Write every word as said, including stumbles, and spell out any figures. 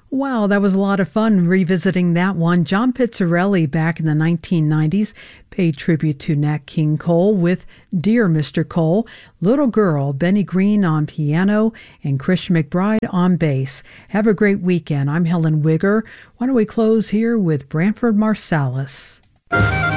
Wow, that was a lot of fun revisiting that one. John Pizzarelli back in the nineteen nineties paid tribute to Nat King Cole with Dear Mister Cole, Little Girl, Benny Green on piano, and Christian McBride on bass. Have a great weekend. I'm Helen Wigger. Why don't we close here with Branford Marsalis?